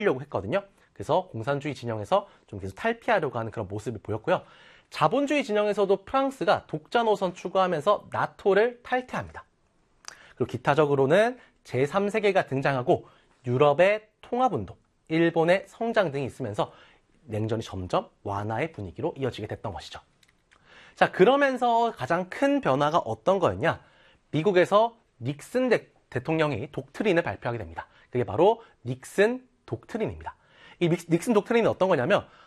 하려고 했거든요. 그래서 공산주의 진영에서 좀 계속 탈피하려고 하는 그런 모습을 보였고요. 자본주의 진영에서도 프랑스가 독자 노선 추구하면서 나토를 탈퇴합니다. 그리고 기타적으로는 제3세계가 등장하고 유럽의 통합운동, 일본의 성장 등이 있으면서 냉전이 점점 완화의 분위기로 이어지게 됐던 것이죠. 자, 그러면서 가장 큰 변화가 어떤 거였냐? 미국에서 닉슨 대통령이 독트린을 발표하게 됩니다. 그게 바로 닉슨 독트린입니다. 이 닉슨 독트린은 어떤 거냐면